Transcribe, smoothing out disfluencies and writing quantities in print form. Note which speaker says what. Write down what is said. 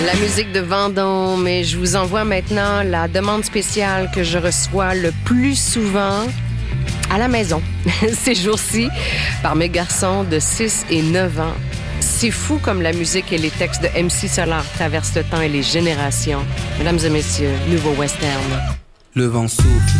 Speaker 1: La musique de Vendôme, et je vous envoie maintenant la demande spéciale que je reçois le plus souvent à la maison ces jours-ci par mes garçons de 6 et 9 ans. C'est fou comme la musique et les textes de MC Solar traversent le temps et les générations. Mesdames et messieurs, nouveau western.
Speaker 2: Le vent souffle